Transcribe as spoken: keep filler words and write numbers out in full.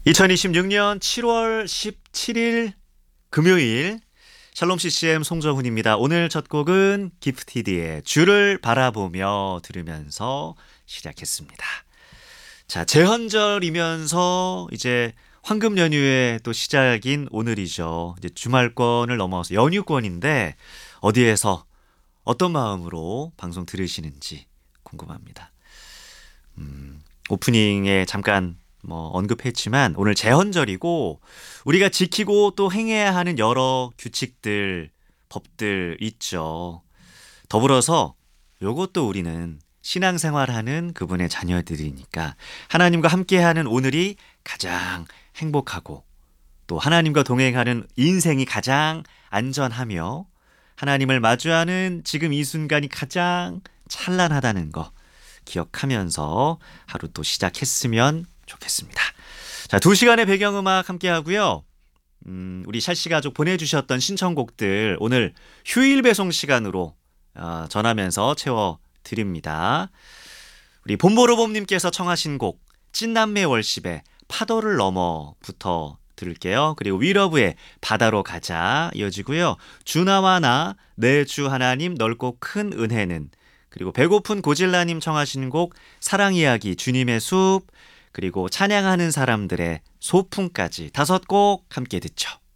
이천이십육 년 칠월 십칠일 금요일 샬롬 씨씨엠 송정훈입니다. 오늘 첫 곡은 기프티드의 주를 바라보며 들으면서 시작했습니다. 자, 제헌절이면서 이제 황금 연휴의 또 시작인 오늘이죠. 이제 주말권을 넘어서 연휴권인데 어디에서 어떤 마음으로 방송 들으시는지 궁금합니다. 음, 오프닝에 잠깐 뭐 언급했지만 오늘 제헌절이고 우리가 지키고 또 행해야 하는 여러 규칙들, 법들 있죠. 더불어서 요것도 우리는 신앙생활하는 그분의 자녀들이니까 하나님과 함께하는 오늘이 가장 행복하고 또 하나님과 동행하는 인생이 가장 안전하며 하나님을 마주하는 지금 이 순간이 가장 찬란하다는 거 기억하면서 하루 또 시작했으면 좋겠습니다. 자, 두 시간의 배경음악 함께 하고요. 음, 우리 샬씨 가족 보내주셨던 신청곡들 오늘 휴일 배송 시간으로 어, 전하면서 채워드립니다. 우리 봄보로봄님께서 청하신 곡 찐남매 월십의 파도를 넘어부터 들을게요. 그리고 위러브의 바다로 가자 이어지고요. 주나와 나 내 주 하나님 넓고 큰 은혜는, 그리고 배고픈 고질라님 청하신 곡 사랑 이야기 주님의 숲, 그리고 찬양하는 사람들의 소풍까지 다섯 곡 함께 듣죠.